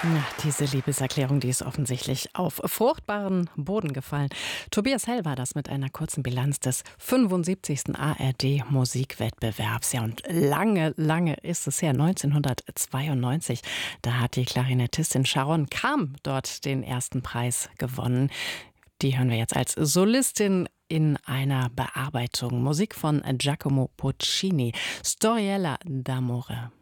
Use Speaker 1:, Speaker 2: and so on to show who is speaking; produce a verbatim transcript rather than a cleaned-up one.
Speaker 1: Ja, diese Liebeserklärung, die ist offensichtlich auf fruchtbaren Boden gefallen. Tobias Hell war das mit einer kurzen Bilanz des fünfundsiebzigsten A R D-Musikwettbewerbs. Ja, und lange, lange ist es her, neunzehnhundertzweiundneunzig. Da hat die Klarinettistin Sharon Kam dort den ersten Preis gewonnen. Die hören wir jetzt als Solistin in einer Bearbeitung. Musik von Giacomo Puccini, Storiella d'amore.